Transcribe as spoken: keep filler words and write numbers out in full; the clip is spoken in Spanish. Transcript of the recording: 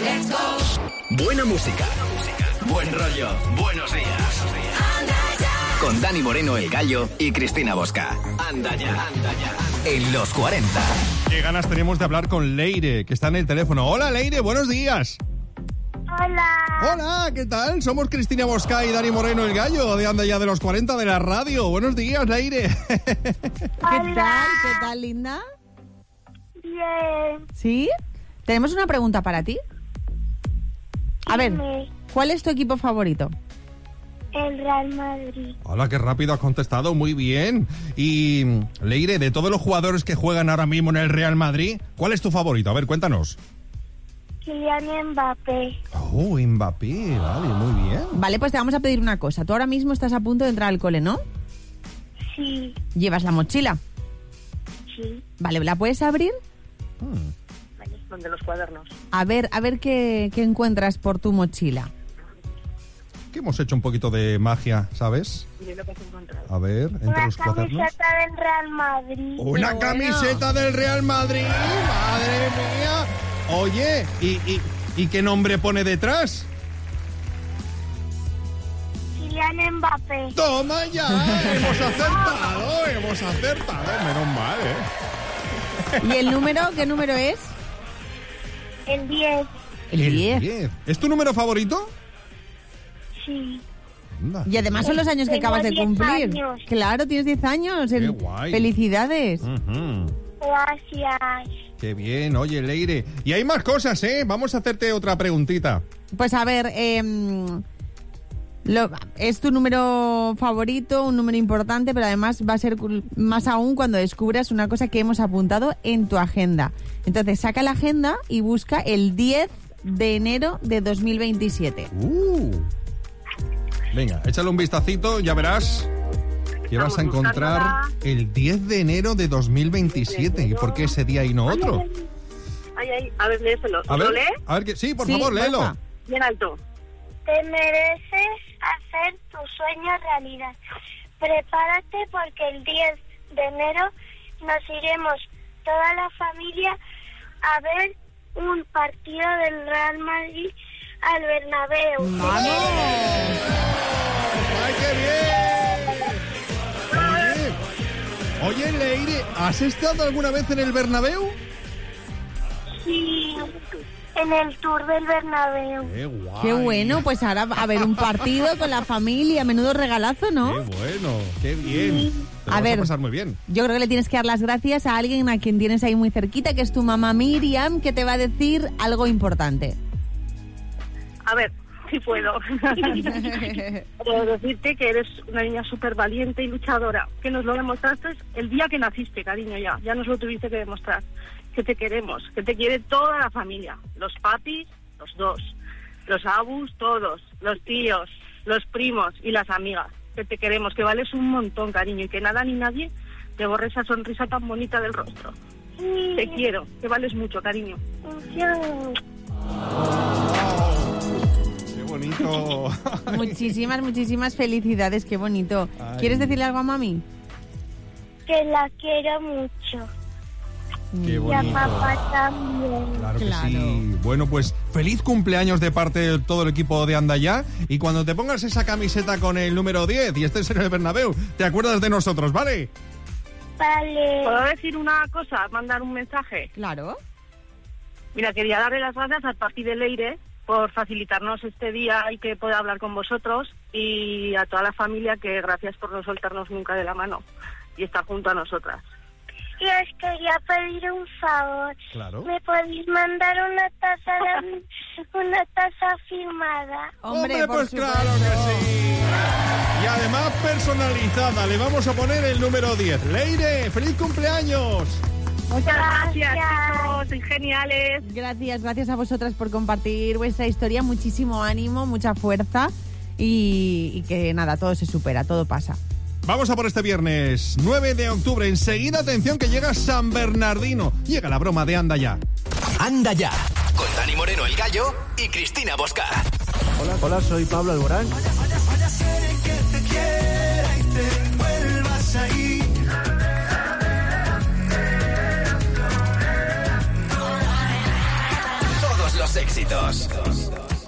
Let's go. Buena música, buen rollo, buenos días. Anda ya. Con Dani Moreno, el Gallo, y Cristina Bosca. Anda ya, anda ya. En los cuarenta. Qué ganas tenemos de hablar con Leire, que está en el teléfono. Hola, Leire, buenos días. Hola. Hola, ¿qué tal? Somos Cristina Bosca y Dani Moreno, el Gallo, de Anda ya de los cuarenta de la radio. Buenos días, Leire. ¿Qué tal? ¿Qué tal, linda? Bien. ¿Sí? Tenemos una pregunta para ti. A ver, ¿cuál es tu equipo favorito? El Real Madrid. Hola, qué rápido has contestado, muy bien. Y, Leire, de todos los jugadores que juegan ahora mismo en el Real Madrid, ¿cuál es tu favorito? A ver, cuéntanos. Kylian Mbappé. Oh, Mbappé, vale, muy bien. Vale, pues te vamos a pedir una cosa. Tú ahora mismo estás a punto de entrar al cole, ¿no? Sí. ¿Llevas la mochila? Sí. Vale, ¿la puedes abrir? Hmm. Ahí, donde los cuadernos. A ver, a ver qué, qué encuentras por tu mochila. Que hemos hecho un poquito de magia, ¿sabes? Mire lo que has encontrado. A ver, entre Una los cuadernos. camiseta del Real Madrid. ¡Una Qué bueno. camiseta del Real Madrid! ¡Madre mía! Oye, ¿y, y, ¿y qué nombre pone detrás? Kylian Mbappé. ¡Toma ya! ¡Hemos acertado! ¡Hemos acertado! Menos mal, ¿eh? ¿Y el número? ¿Qué número es? El diez. El diez. diez. ¿Es tu número favorito? Sí. Anda. Y además son los años que Tengo acabas de diez cumplir. años. Claro, tienes diez años. El- Qué guay. Felicidades. Ujú. Gracias. Qué bien, oye, Leire. Y hay más cosas, ¿eh? Vamos a hacerte otra preguntita. Pues a ver, eh, lo- es tu número favorito, un número importante, pero además va a ser cul- más aún cuando descubras una cosa que hemos apuntado en tu agenda. Entonces, saca la agenda y busca el diez de enero de dos mil veintisiete. Uh. Venga, échale un vistacito, ya verás que vas a encontrar el diez de enero de dos mil veintisiete. ¿Y por qué ese día y no otro? Ay, ay, a ver, léeselo. A ¿Lo ver, lee? a ver que sí, por Sí, favor, léelo. porfa. Bien alto. Te mereces hacer tu sueño realidad. Prepárate porque el diez de enero nos iremos toda la familia a ver un partido del Real Madrid al Bernabéu. ¡Ay, qué bien! Oye, oye, Leire, ¿has estado alguna vez en el Bernabéu? Sí, en el tour del Bernabéu. ¡Qué guay! Qué bueno, pues ahora a ver un partido con la familia, menudo regalazo, ¿no? ¡Qué bueno! ¡Qué bien! Te lo A vas ver. a pasar muy bien. Yo creo que le tienes que dar las gracias a alguien a quien tienes ahí muy cerquita, que es tu mamá Miriam, que te va a decir algo importante. A ver, si puedo. Puedo decirte que eres una niña súper valiente y luchadora, que nos lo demostraste el día que naciste, cariño, ya. Ya nos lo tuviste que demostrar. Que te queremos, que te quiere toda la familia. Los papis, los dos. Los abus, todos. Los tíos, los primos y las amigas. Que te queremos, que vales un montón, cariño, y que nada ni nadie te borre esa sonrisa tan bonita del rostro. Sí. Te quiero, que vales mucho, cariño. Sí. ¡Qué bonito! Muchísimas, muchísimas felicidades, qué bonito. Ay. ¿Quieres decirle algo a mami? Que la quiero mucho. ¡Qué Y a bonito! papá también. Claro que Claro. sí. Bueno, pues feliz cumpleaños de parte de todo el equipo de Anda Ya. Y cuando te pongas esa camiseta con el número diez y estés en el Bernabéu, te acuerdas de nosotros, ¿vale? Vale. ¿Puedo decir una cosa? Mandar un mensaje. Claro. Mira, quería darle las gracias al Papi de Leire por facilitarnos este día y que pueda hablar con vosotros, y a toda la familia que gracias por no soltarnos nunca de la mano y estar junto a nosotras. Y os quería pedir un favor. Claro. ¿Me podéis mandar una taza de- una taza firmada? Hombre, por pues supuesto. claro que sí. Y además personalizada, le vamos a poner el número diez. Leire, feliz cumpleaños. Muchas gracias, Gracias. chicos, sois geniales. Gracias, gracias a vosotras por compartir vuestra historia. Muchísimo ánimo, mucha fuerza y, y que nada, todo se supera, todo pasa. Vamos a por este viernes nueve de octubre. Enseguida, atención, que llega San Bernardino. Llega la broma de Anda Ya. Anda ya. Con Dani Moreno, el Gallo, y Cristina Bosca. Hola, hola, soy Pablo Alborán. Todos los los éxitos.